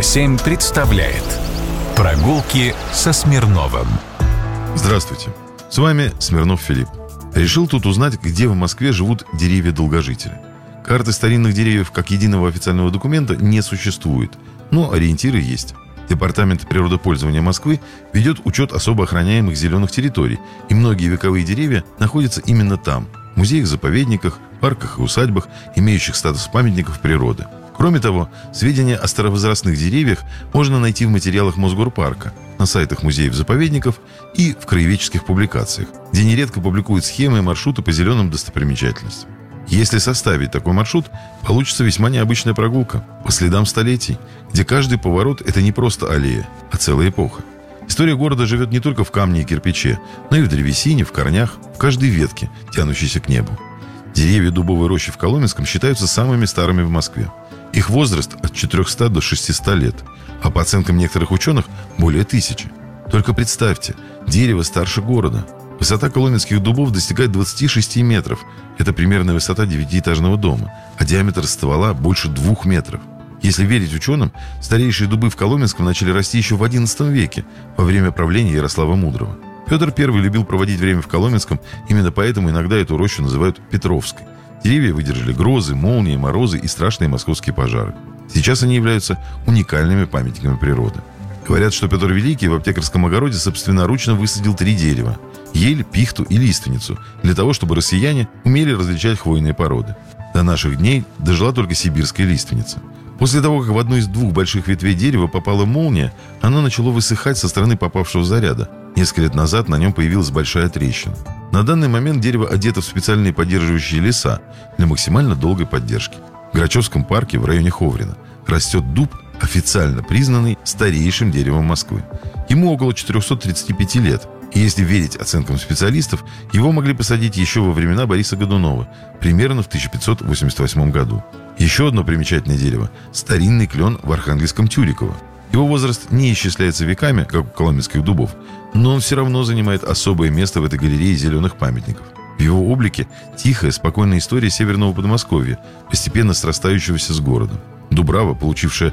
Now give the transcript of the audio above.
97 представляет «Прогулки со Смирновым». Здравствуйте, с вами Смирнов Филипп. Решил тут узнать, где в Москве живут деревья-долгожители. Карты старинных деревьев как единого официального документа не существует, но ориентиры есть. Департамент природопользования Москвы ведет учет особо охраняемых зеленых территорий, и многие вековые деревья находятся именно там – в музеях-заповедниках, парках и усадьбах, имеющих статус памятников природы. Кроме того, сведения о старовозрастных деревьях можно найти в материалах Мосгорпарка, на сайтах музеев-заповедников и в краеведческих публикациях, где нередко публикуют схемы и маршруты по зеленым достопримечательностям. Если составить такой маршрут, получится весьма необычная прогулка по следам столетий, где каждый поворот – это не просто аллея, а целая эпоха. История города живет не только в камне и кирпиче, но и в древесине, в корнях, в каждой ветке, тянущейся к небу. Деревья дубовой рощи в Коломенском считаются самыми старыми в Москве. Их возраст от 400 до 600 лет, а по оценкам некоторых ученых более 1000. Только представьте, дерево старше города. Высота коломенских дубов достигает 26 метров. Это примерно высота 9-этажного дома, а диаметр ствола больше 2 метров. Если верить ученым, старейшие дубы в Коломенском начали расти еще в XI веке, во время правления Ярослава Мудрого. Петр I любил проводить время в Коломенском, именно поэтому иногда эту рощу называют Петровской. Деревья выдержали грозы, молнии, морозы и страшные московские пожары. Сейчас они являются уникальными памятниками природы. Говорят, что Петр Великий в аптекарском огороде собственноручно высадил 3 дерева – ель, пихту и лиственницу, для того, чтобы россияне умели различать хвойные породы. До наших дней дожила только сибирская лиственница. После того, как в одну из 2 больших ветвей дерева попала молния, оно начало высыхать со стороны попавшего заряда. Несколько лет назад на нем появилась большая трещина. На данный момент дерево одето в специальные поддерживающие леса для максимально долгой поддержки. В Грачевском парке в районе Ховрина растет дуб, официально признанный старейшим деревом Москвы. Ему около 435 лет. И если верить оценкам специалистов, его могли посадить еще во времена Бориса Годунова, примерно в 1588 году. Еще одно примечательное дерево – старинный клен в Архангельском Тюриково. Его возраст не исчисляется веками, как у коломенских дубов, но он все равно занимает особое место в этой галерее зеленых памятников. В его облике тихая, спокойная история северного Подмосковья, постепенно срастающегося с городом. Дубрава, получившая